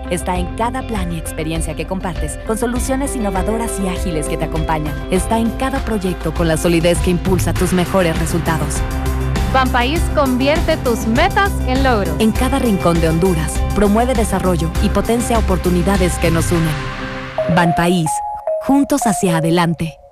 Está en cada plan y experiencia que compartes, con soluciones innovadoras y ágiles que te acompañan. Está en cada proyecto con la solidez que impulsa tus mejores resultados. Banpaís convierte tus metas en logros. En cada rincón de Honduras, promueve desarrollo y potencia oportunidades que nos unen. Banpaís, juntos hacia adelante.